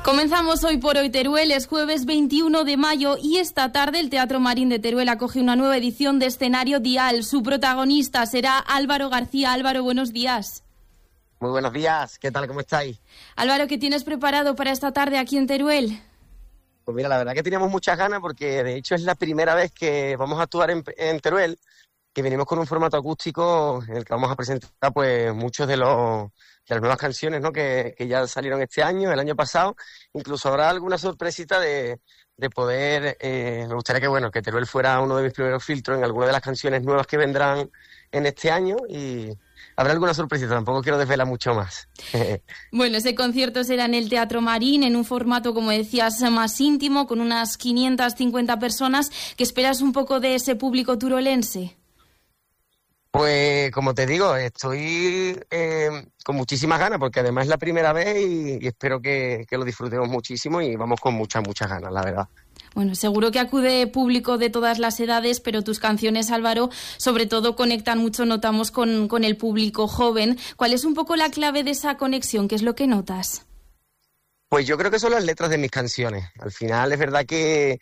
Comenzamos Hoy por Hoy Teruel, es jueves 21 de mayo y esta tarde el Teatro Marín de Teruel acoge una nueva edición de Escenario Dial. Su protagonista será Álvaro García. Álvaro, buenos días. Muy buenos días, ¿qué tal? ¿Cómo estáis? Álvaro, ¿qué tienes preparado para esta tarde aquí en Teruel? Pues mira, la verdad que teníamos muchas ganas porque de hecho es la primera vez que vamos a actuar en Teruel, que venimos con un formato acústico en el que vamos a presentar pues muchos de las nuevas canciones, ¿no? que ya salieron este año, el año pasado. Incluso habrá alguna sorpresita de poder, me gustaría que Teruel fuera uno de mis primeros filtros en alguna de las canciones nuevas que vendrán en este año, y habrá alguna sorpresita, tampoco quiero desvelar mucho más. Bueno, ese concierto será en el Teatro Marín, en un formato, como decías, más íntimo, con unas 550 personas. ¿Qué esperas un poco de ese público turolense? Pues, como te digo, estoy con muchísimas ganas, porque además es la primera vez y espero que lo disfrutemos muchísimo, y vamos con muchas ganas, la verdad. Bueno, seguro que acude público de todas las edades, pero tus canciones, Álvaro, sobre todo conectan mucho, notamos, con el público joven. ¿Cuál es un poco la clave de esa conexión? ¿Qué es lo que notas? Pues yo creo que son las letras de mis canciones. Al final es verdad que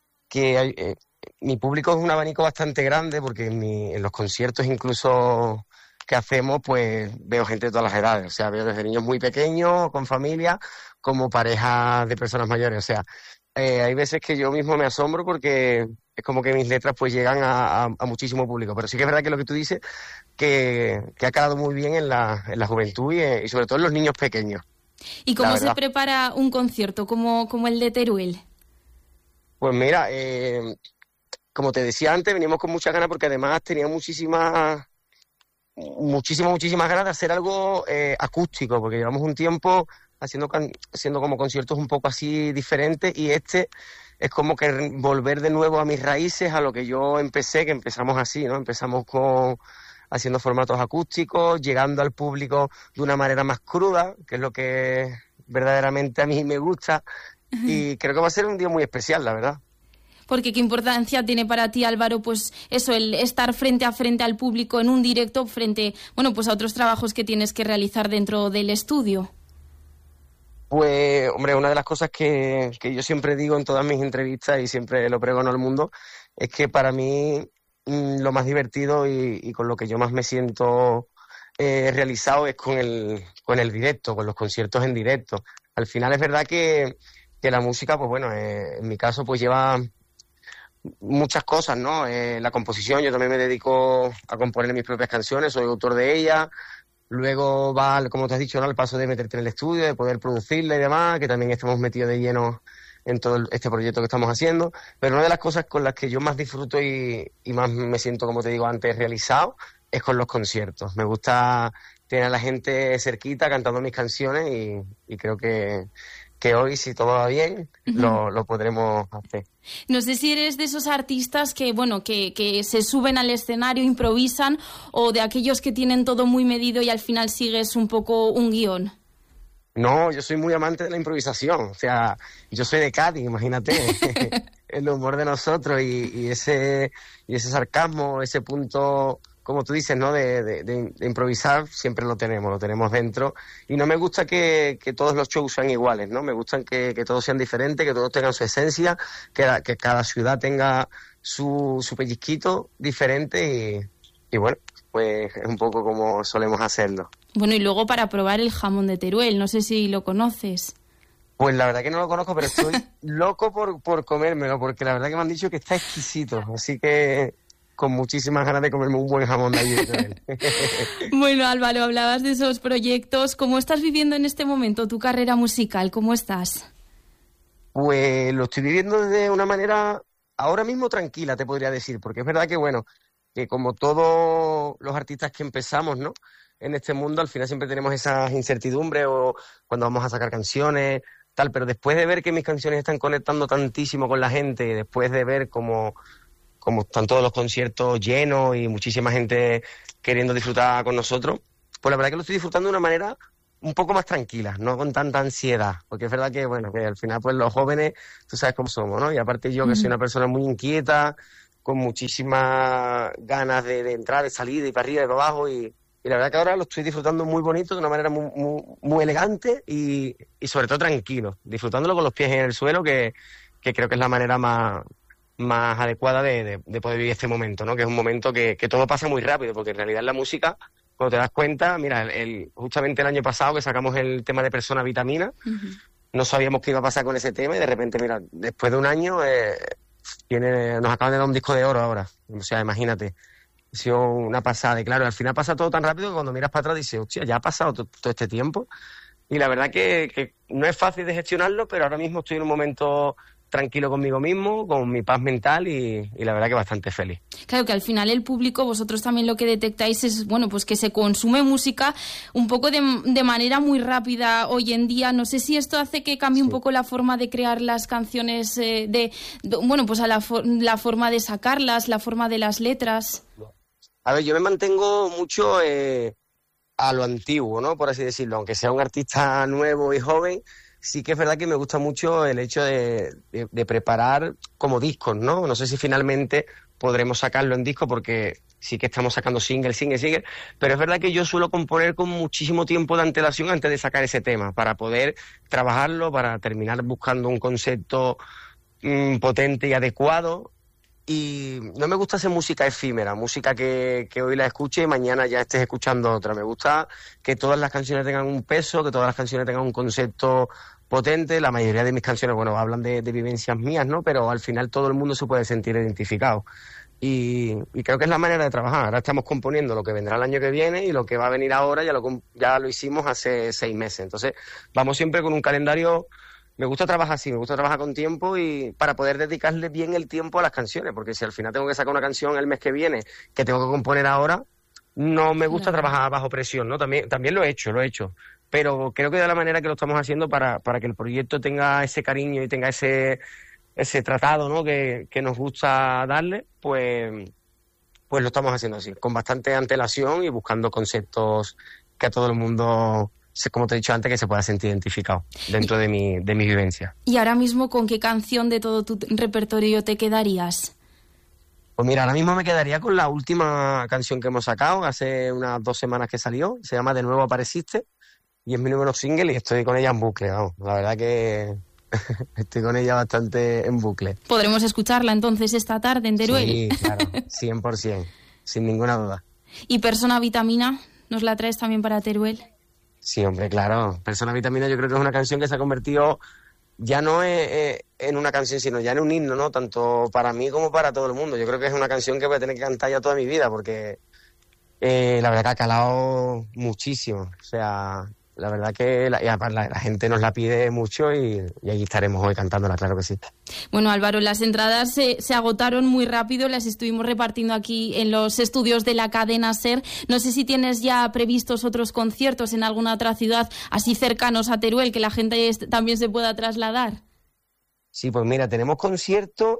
mi público es un abanico bastante grande, porque en los conciertos incluso que hacemos, pues veo gente de todas las edades. O sea, veo desde niños muy pequeños, con familia, como parejas de personas mayores. O sea, hay veces que yo mismo me asombro porque es como que mis letras pues llegan a muchísimo público. Pero sí que es verdad que lo que tú dices, que ha calado muy bien en la juventud y sobre todo en los niños pequeños. ¿Y cómo se prepara un concierto como el de Teruel? Pues mira, como te decía antes, venimos con muchas ganas porque además tenía muchísimas ganas de hacer algo acústico, porque llevamos un tiempo haciendo como conciertos un poco así diferentes, y este es como que volver de nuevo a mis raíces, a lo que yo empecé, que empezamos así, ¿no? Empezamos haciendo formatos acústicos, llegando al público de una manera más cruda, que es lo que verdaderamente a mí me gusta, y creo que va a ser un día muy especial, la verdad. Porque qué importancia tiene para ti, Álvaro, pues eso, el estar frente a frente al público en un directo, frente, pues a otros trabajos que tienes que realizar dentro del estudio. Pues, hombre, una de las cosas que yo siempre digo en todas mis entrevistas y siempre lo pregono al mundo, es que para mí lo más divertido y con lo que yo más me siento realizado es con el directo, con los conciertos en directo. Al final es verdad que la música, pues bueno, en mi caso pues lleva muchas cosas, ¿no? La composición, yo también me dedico a componer mis propias canciones, soy autor de ellas. Luego va, como te has dicho, ¿no?, el paso de meterte en el estudio, de poder producirla y demás, que también estamos metidos de lleno en todo este proyecto que estamos haciendo. Pero una de las cosas con las que yo más disfruto y más me siento, como te digo antes, realizado, es con los conciertos. Me gusta tener a la gente cerquita cantando mis canciones, y creo que hoy, si todo va bien, lo podremos hacer. No sé si eres de esos artistas que se suben al escenario, improvisan, o de aquellos que tienen todo muy medido y al final sigues un poco un guión. No, yo soy muy amante de la improvisación. O sea, yo soy de Cádiz, imagínate. El humor de nosotros y ese sarcasmo, ese punto, como tú dices, ¿no?, de improvisar, siempre lo tenemos dentro. Y no me gusta que todos los shows sean iguales, ¿no? Me gustan que todos sean diferentes, que todos tengan su esencia, que cada ciudad tenga su pellizquito diferente, y bueno, pues es un poco como solemos hacerlo. Bueno, y luego para probar el jamón de Teruel, no sé si lo conoces. Pues la verdad que no lo conozco, pero estoy loco por comérmelo, porque la verdad que me han dicho que está exquisito, así que con muchísimas ganas de comerme un buen jamón de allí. Bueno, Álvaro, hablabas de esos proyectos. ¿Cómo estás viviendo en este momento tu carrera musical? ¿Cómo estás? Pues lo estoy viviendo de una manera ahora mismo tranquila, te podría decir, porque es verdad que como todos los artistas que empezamos, ¿no?, en este mundo, al final siempre tenemos esas incertidumbres, o cuando vamos a sacar canciones, tal, pero después de ver que mis canciones están conectando tantísimo con la gente, y después de ver cómo están todos los conciertos llenos y muchísima gente queriendo disfrutar con nosotros, pues la verdad que lo estoy disfrutando de una manera un poco más tranquila, no con tanta ansiedad, porque es verdad que al final pues los jóvenes, tú sabes cómo somos, ¿no? Y aparte yo, que soy una persona muy inquieta, con muchísimas ganas de entrar, de salir, de ir para arriba y para abajo, y y la verdad que ahora lo estoy disfrutando muy bonito, de una manera muy elegante y sobre todo tranquilo, disfrutándolo con los pies en el suelo, que creo que es la manera más adecuada de poder vivir este momento, ¿no? Que es un momento que todo pasa muy rápido, porque en realidad la música, cuando te das cuenta, mira, justamente el año pasado que sacamos el tema de Persona Vitamina, no sabíamos qué iba a pasar con ese tema y de repente, mira, después de un año nos acaban de dar un disco de oro ahora. O sea, imagínate, ha sido una pasada. Y claro, al final pasa todo tan rápido que cuando miras para atrás dices, hostia, ya ha pasado todo este tiempo. Y la verdad que no es fácil de gestionarlo, pero ahora mismo estoy en un momento tranquilo conmigo mismo, con mi paz mental y la verdad que bastante feliz. Claro que al final el público, vosotros también lo que detectáis es, bueno, pues que se consume música un poco de manera muy rápida hoy en día. No sé si esto hace que cambie un poco la forma de crear las canciones, bueno, pues a la forma de sacarlas, la forma de las letras. A ver, yo me mantengo mucho a lo antiguo, ¿no? Por así decirlo, aunque sea un artista nuevo y joven. Sí que es verdad que me gusta mucho el hecho de preparar como discos, ¿no? No sé si finalmente podremos sacarlo en disco porque sí que estamos sacando single, pero es verdad que yo suelo componer con muchísimo tiempo de antelación antes de sacar ese tema, para poder trabajarlo, para terminar buscando un concepto potente y adecuado. Y no me gusta hacer música efímera, música que hoy la escuche y mañana ya estés escuchando otra. Me gusta que todas las canciones tengan un peso, que todas las canciones tengan un concepto potente. La mayoría de mis canciones, bueno, hablan de vivencias mías, ¿no? Pero al final todo el mundo se puede sentir identificado. Y creo que es la manera de trabajar. Ahora estamos componiendo lo que vendrá el año que viene y lo que va a venir ahora ya lo hicimos hace 6 meses. Entonces vamos siempre con un calendario. Me gusta trabajar así, me gusta trabajar con tiempo y para poder dedicarle bien el tiempo a las canciones, porque si al final tengo que sacar una canción el mes que viene que tengo que componer ahora, no me gusta trabajar bajo presión, ¿no? También lo he hecho, pero creo que de la manera que lo estamos haciendo para que el proyecto tenga ese cariño y tenga ese tratado, ¿no? que nos gusta darle, pues lo estamos haciendo así, con bastante antelación y buscando conceptos que a todo el mundo, como te he dicho antes, que se pueda sentir identificado dentro de mi vivencia. ¿Y ahora mismo con qué canción de todo tu repertorio te quedarías? Pues mira, ahora mismo me quedaría con la última canción que hemos sacado, hace unas 2 semanas que salió, se llama De Nuevo Apareciste, y es mi número single y estoy con ella en bucle, vamos. La verdad que estoy con ella bastante en bucle. ¿Podremos escucharla entonces esta tarde en Teruel? Sí, claro, 100%, sin ninguna duda. ¿Y Persona Vitamina? ¿Nos la traes también para Teruel? Sí, hombre, claro. Persona Vitamina yo creo que es una canción que se ha convertido ya no en una canción, sino ya en un himno, ¿no? Tanto para mí como para todo el mundo. Yo creo que es una canción que voy a tener que cantar ya toda mi vida porque la verdad que ha calado muchísimo. O sea, la verdad que la gente nos la pide mucho y ahí estaremos hoy cantándola, claro que sí. Bueno, Álvaro, las entradas se agotaron muy rápido, las estuvimos repartiendo aquí en los estudios de la cadena SER. No sé si tienes ya previstos otros conciertos en alguna otra ciudad así cercanos a Teruel, que la gente también se pueda trasladar. Sí, pues mira, tenemos concierto,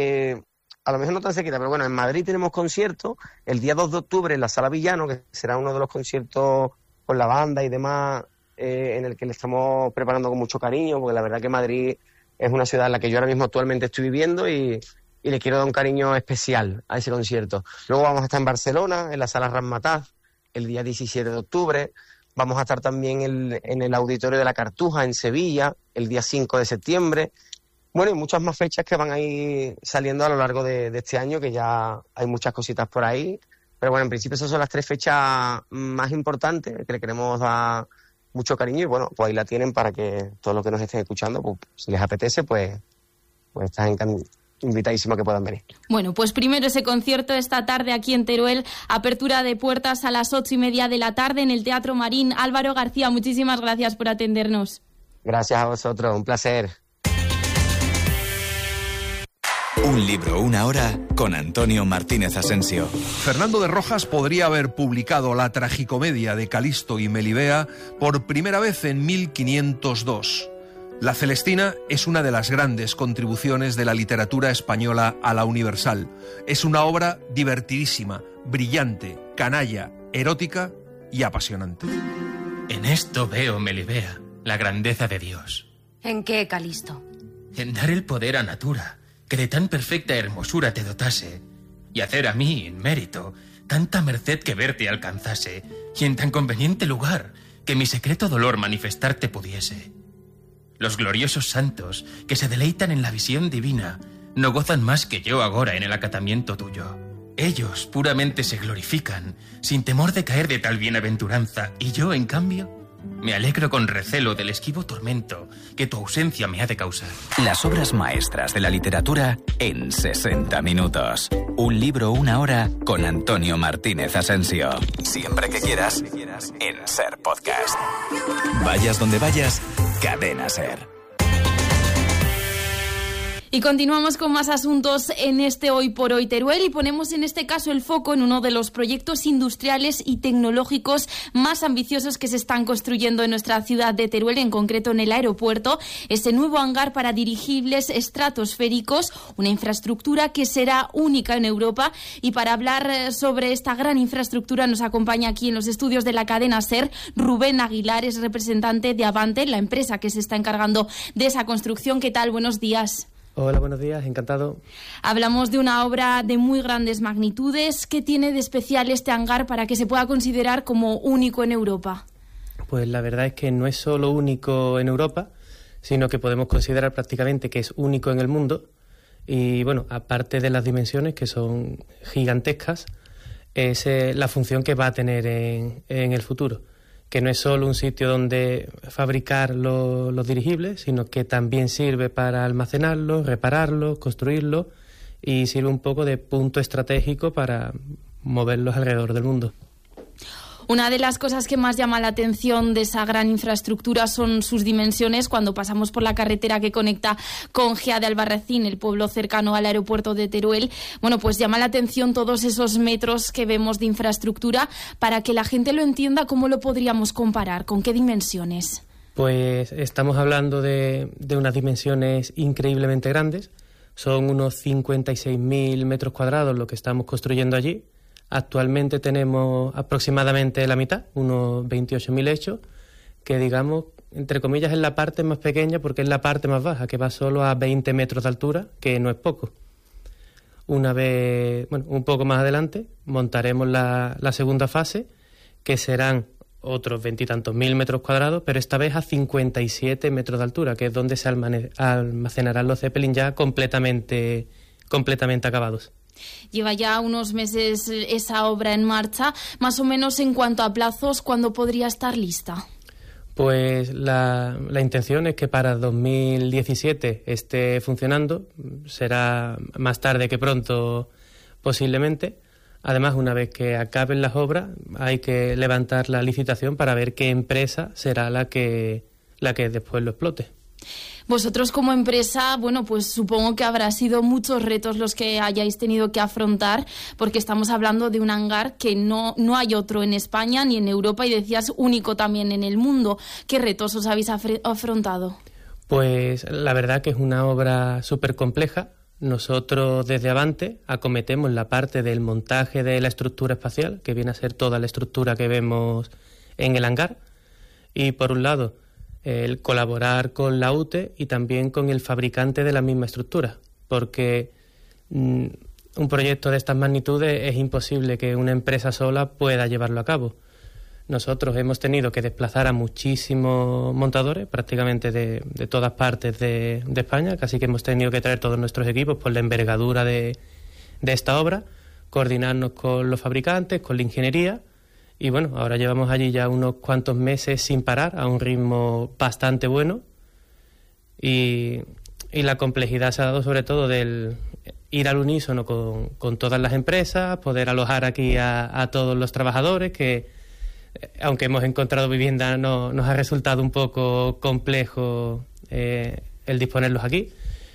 a lo mejor no tan cerquita, pero bueno, en Madrid tenemos concierto el día 2 de octubre en la Sala Villano, que será uno de los conciertos con la banda y demás, en el que le estamos preparando con mucho cariño, porque la verdad que Madrid es una ciudad en la que yo ahora mismo actualmente estoy viviendo y le quiero dar un cariño especial a ese concierto. Luego vamos a estar en Barcelona, en la Sala Razzmatazz, el día 17 de octubre. Vamos a estar también en el Auditorio de la Cartuja, en Sevilla, el día 5 de septiembre. Bueno, y muchas más fechas que van a ir saliendo a lo largo de este año, que ya hay muchas cositas por ahí. Pero bueno, en principio esas son las 3 fechas más importantes que le queremos dar mucho cariño y bueno, pues ahí la tienen para que todos los que nos estén escuchando, pues si les apetece, pues están invitadísimos a que puedan venir. Bueno, pues primero ese concierto esta tarde aquí en Teruel, apertura de puertas a las 8:30 de la tarde en el Teatro Marín. Álvaro García, muchísimas gracias por atendernos. Gracias a vosotros, un placer. Un libro, una hora, con Antonio Martínez Asensio. Fernando de Rojas podría haber publicado la tragicomedia de Calisto y Melibea por primera vez en 1502. La Celestina es una de las grandes contribuciones de la literatura española a la universal. Es una obra divertidísima, brillante, canalla, erótica y apasionante. En esto veo, Melibea, la grandeza de Dios. ¿En qué, Calisto? En dar el poder a Natura, que de tan perfecta hermosura te dotase, y hacer a mí, en mérito, tanta merced que verte alcanzase, y en tan conveniente lugar que mi secreto dolor manifestarte pudiese. Los gloriosos santos, que se deleitan en la visión divina, no gozan más que yo agora en el acatamiento tuyo. Ellos puramente se glorifican, sin temor de caer de tal bienaventuranza, y yo, en cambio, me alegro con recelo del esquivo tormento que tu ausencia me ha de causar. Las obras maestras de la literatura en 60 minutos. Un libro, una hora, con Antonio Martínez Asensio. Siempre que quieras, en SER Podcast. Vayas donde vayas, Cadena SER. Y continuamos con más asuntos en este Hoy por Hoy Teruel y ponemos en este caso el foco en uno de los proyectos industriales y tecnológicos más ambiciosos que se están construyendo en nuestra ciudad de Teruel, en concreto en el aeropuerto, ese nuevo hangar para dirigibles estratosféricos, una infraestructura que será única en Europa. Y para hablar sobre esta gran infraestructura nos acompaña aquí en los estudios de la cadena SER Rubén Aguilar, es representante de Avante, la empresa que se está encargando de esa construcción. ¿Qué tal? Buenos días. Hola, buenos días, encantado. Hablamos de una obra de muy grandes magnitudes. ¿Qué tiene de especial este hangar para que se pueda considerar como único en Europa? Pues la verdad es que no es solo único en Europa, sino que podemos considerar prácticamente que es único en el mundo. Y bueno, aparte de las dimensiones, que son gigantescas, es la función que va a tener en el futuro. Que no es solo un sitio donde fabricar los dirigibles, sino que también sirve para almacenarlos, repararlos, construirlos, y sirve un poco de punto estratégico para moverlos alrededor del mundo. Una de las cosas que más llama la atención de esa gran infraestructura son sus dimensiones. Cuando pasamos por la carretera que conecta con Gea de Albarracín, el pueblo cercano al aeropuerto de Teruel, bueno, pues llama la atención todos esos metros que vemos de infraestructura. Para que la gente lo entienda, ¿cómo lo podríamos comparar? ¿Con qué dimensiones? Pues estamos hablando de unas dimensiones increíblemente grandes. Son unos 56.000 metros cuadrados lo que estamos construyendo allí. Actualmente tenemos aproximadamente la mitad, unos 28.000 hechos, que digamos, entre comillas, es la parte más pequeña porque es la parte más baja, que va solo a 20 metros de altura, que no es poco. Una vez, bueno, un poco más adelante, montaremos la segunda fase, que serán otros 20 y tantos mil metros cuadrados, pero esta vez a 57 metros de altura, que es donde se almacenarán los Zeppelin ya completamente acabados. Lleva ya unos meses esa obra en marcha. Más o menos, en cuanto a plazos, ¿cuándo podría estar lista? Pues la intención es que para 2017 esté funcionando. Será más tarde que pronto, posiblemente. Además, una vez que acaben las obras, hay que levantar la licitación para ver qué empresa será la que después lo explote. Vosotros como empresa, bueno, pues supongo que habrá sido muchos retos los que hayáis tenido que afrontar, porque estamos hablando de un hangar que no hay otro en España ni en Europa, y decías único también en el mundo. ¿Qué retos os habéis afrontado? Pues la verdad que es una obra súper compleja. Nosotros desde Avante acometemos la parte del montaje de la estructura espacial, que viene a ser toda la estructura que vemos en el hangar, y por un lado el colaborar con la UTE y también con el fabricante de la misma estructura, porque un proyecto de estas magnitudes es imposible que una empresa sola pueda llevarlo a cabo. Nosotros hemos tenido que desplazar a muchísimos montadores, prácticamente de todas partes de España, casi que hemos tenido que traer todos nuestros equipos por la envergadura de esta obra, coordinarnos con los fabricantes, con la ingeniería. Y bueno, ahora llevamos allí ya unos cuantos meses sin parar, a un ritmo bastante bueno. Y la complejidad se ha dado sobre todo del ir al unísono con todas las empresas, poder alojar aquí a todos los trabajadores, que aunque hemos encontrado vivienda, nos ha resultado un poco complejo el disponerlos aquí.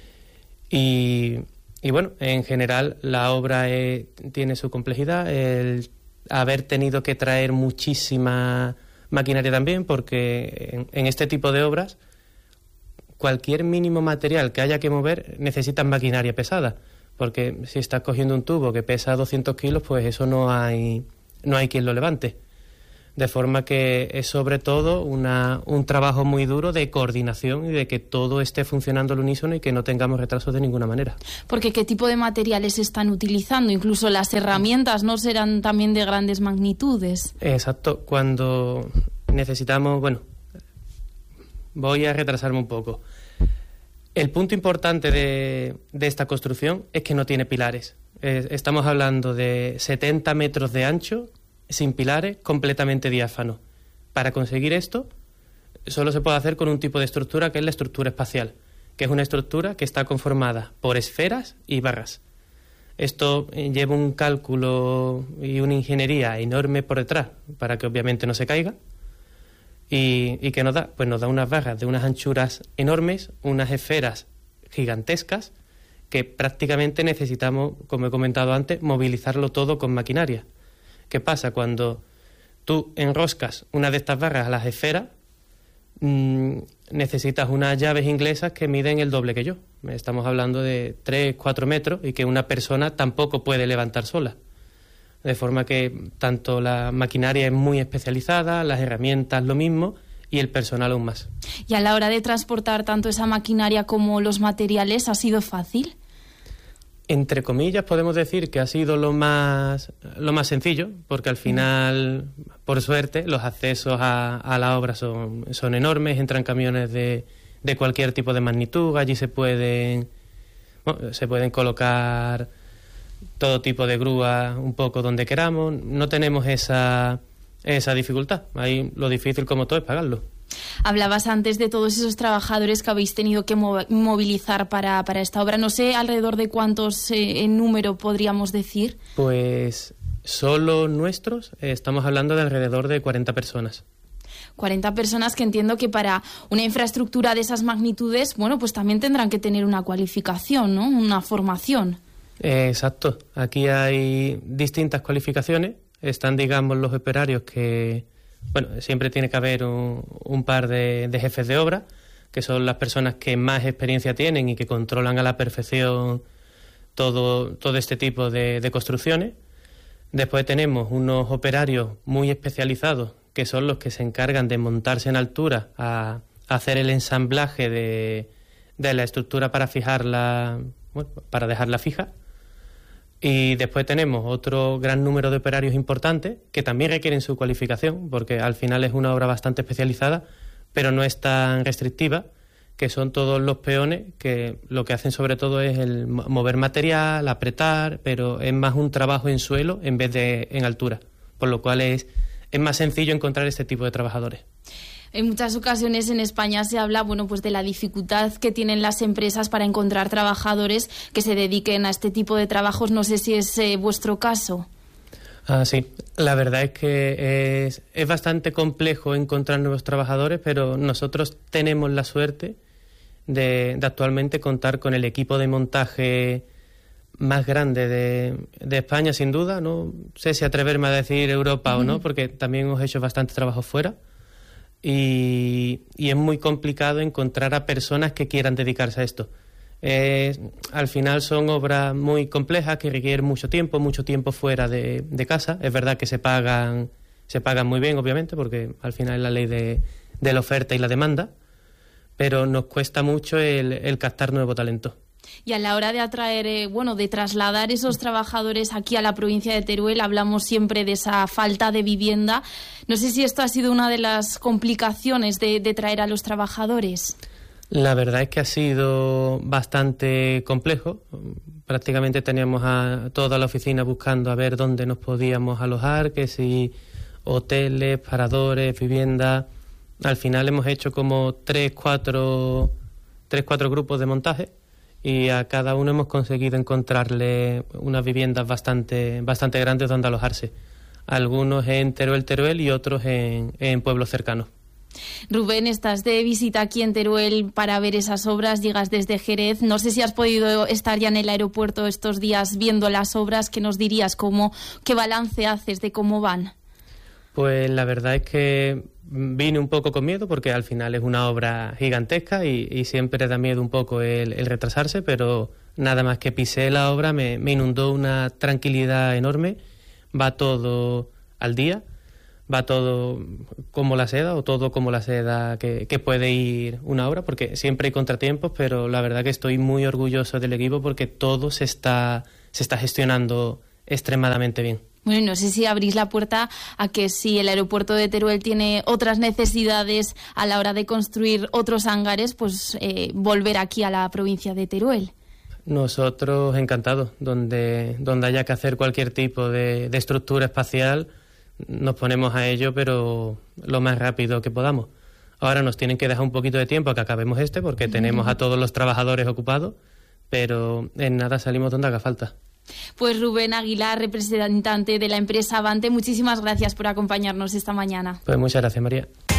Y bueno, en general la obra tiene su complejidad, el haber tenido que traer muchísima maquinaria también, porque en este tipo de obras cualquier mínimo material que haya que mover necesita maquinaria pesada, porque si estás cogiendo un tubo que pesa 200 kilos, pues eso no hay quien lo levante. De forma que es sobre todo un trabajo muy duro de coordinación y de que todo esté funcionando al unísono y que no tengamos retrasos de ninguna manera. Porque ¿qué tipo de materiales están utilizando? Incluso las herramientas no serán también de grandes magnitudes. Exacto. Cuando necesitamos... Bueno, voy a retrasarme un poco. El punto importante de esta construcción es que no tiene pilares. Estamos hablando de 70 metros de ancho, sin pilares, completamente diáfano. Para conseguir esto, solo se puede hacer con un tipo de estructura que es la estructura espacial, que es una estructura que está conformada por esferas y barras. Esto lleva un cálculo y una ingeniería enorme por detrás, para que obviamente no se caiga. ¿Y qué nos da? Pues nos da unas barras de unas anchuras enormes, unas esferas gigantescas, que prácticamente necesitamos, como he comentado antes, movilizarlo todo con maquinaria. ¿Qué pasa? Cuando tú enroscas una de estas barras a las esferas, necesitas unas llaves inglesas que miden el doble que yo. Estamos hablando de 3-4 metros y que una persona tampoco puede levantar sola. De forma que tanto la maquinaria es muy especializada, las herramientas lo mismo y el personal aún más. ¿Y a la hora de transportar tanto esa maquinaria como los materiales ha sido fácil? Entre comillas podemos decir que ha sido lo más sencillo, porque al final, por suerte, los accesos a la obra son enormes, entran camiones de cualquier tipo de magnitud, allí se pueden colocar todo tipo de grúas un poco donde queramos, no tenemos esa dificultad, ahí lo difícil como todo es pagarlo. Hablabas antes de todos esos trabajadores que habéis tenido que movilizar para esta obra. No sé alrededor de cuántos en número podríamos decir. Pues solo nuestros estamos hablando de alrededor de 40 personas. 40 personas que entiendo que para una infraestructura de esas magnitudes, bueno, pues también tendrán que tener una cualificación, ¿no? Una formación. Exacto. Aquí hay distintas cualificaciones. Están, digamos, los operarios que... Bueno, siempre tiene que haber un par de jefes de obra, que son las personas que más experiencia tienen y que controlan a la perfección todo este tipo de construcciones. Después tenemos unos operarios muy especializados, que son los que se encargan de montarse en altura a hacer el ensamblaje de la estructura para fijarla, bueno, para dejarla fija. Y después tenemos otro gran número de operarios importantes que también requieren su cualificación, porque al final es una obra bastante especializada, pero no es tan restrictiva, que son todos los peones que lo que hacen sobre todo es el mover material, apretar, pero es más un trabajo en suelo en vez de en altura, por lo cual es más sencillo encontrar este tipo de trabajadores. En muchas ocasiones en España se habla, bueno, pues de la dificultad que tienen las empresas para encontrar trabajadores que se dediquen a este tipo de trabajos. No sé si es vuestro caso. Sí, la verdad es que es bastante complejo encontrar nuevos trabajadores, pero nosotros tenemos la suerte de actualmente contar con el equipo de montaje más grande de España, sin duda. No sé si atreverme a decir Europa o no, porque también hemos hecho bastante trabajo fuera. Y es muy complicado encontrar a personas que quieran dedicarse a esto. Al final son obras muy complejas que requieren mucho tiempo fuera de casa. Es verdad que se pagan muy bien, obviamente, porque al final es la ley de la oferta y la demanda, pero nos cuesta mucho el captar nuevo talento. Y a la hora de atraer, de trasladar esos trabajadores aquí a la provincia de Teruel, hablamos siempre de esa falta de vivienda. No sé si esto ha sido una de las complicaciones de traer a los trabajadores. La verdad es que ha sido bastante complejo. Prácticamente teníamos a toda la oficina buscando a ver dónde nos podíamos alojar, que si hoteles, paradores, viviendas. Al final hemos hecho como 3-4 grupos de montaje. Y a cada uno hemos conseguido encontrarle unas viviendas bastante grandes donde alojarse. Algunos en Teruel y otros en pueblos cercanos. Rubén, estás de visita aquí en Teruel para ver esas obras, llegas desde Jerez. No sé si has podido estar ya en el aeropuerto estos días viendo las obras. ¿Qué nos dirías? ¿Qué balance haces de cómo van? Pues la verdad es que vine un poco con miedo porque al final es una obra gigantesca y siempre da miedo un poco el retrasarse, pero nada más que pisé la obra me inundó una tranquilidad enorme. Va todo al día, va todo como la seda o todo como la seda que puede ir una obra, porque siempre hay contratiempos, pero la verdad que estoy muy orgulloso del equipo porque todo se está gestionando extremadamente bien. Bueno, no sé si abrís la puerta a que si el aeropuerto de Teruel tiene otras necesidades a la hora de construir otros hangares, pues volver aquí a la provincia de Teruel. Nosotros encantados, donde haya que hacer cualquier tipo de estructura espacial, nos ponemos a ello, pero lo más rápido que podamos. Ahora nos tienen que dejar un poquito de tiempo a que acabemos porque tenemos a todos los trabajadores ocupados, pero en nada salimos donde haga falta. Pues Rubén Aguilar, representante de la empresa Avante, muchísimas gracias por acompañarnos esta mañana. Pues muchas gracias, María.